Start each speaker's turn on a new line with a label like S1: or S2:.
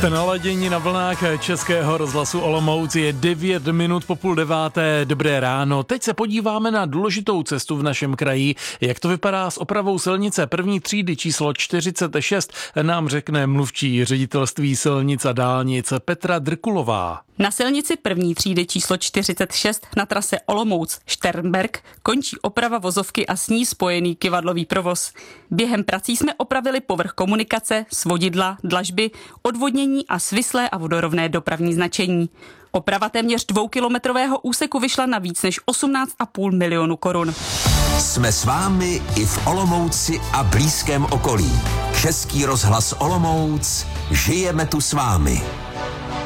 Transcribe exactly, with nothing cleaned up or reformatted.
S1: Jste naladěni na vlnách Českého rozhlasu Olomouc, je devět minut po půl deváté, dobré ráno. Teď se podíváme na důležitou cestu v našem kraji. Jak to vypadá s opravou silnice první třídy číslo čtyřicet šest, nám řekne mluvčí ředitelství silnic a dálnic Petra Drkulová.
S2: Na silnici první třídy číslo čtyřicet šest na trase Olomouc-Šternberk končí oprava vozovky a s ní spojený kyvadlový provoz. Během prací jsme opravili povrch komunikace, svodidla, dlažby, odvodnění a svislé a vodorovné dopravní značení. Oprava téměř dvoukilometrového úseku vyšla na víc než osmnáct a půl milionu korun.
S3: Jsme s vámi i v Olomouci a blízkém okolí. Český rozhlas Olomouc, žijeme tu s vámi.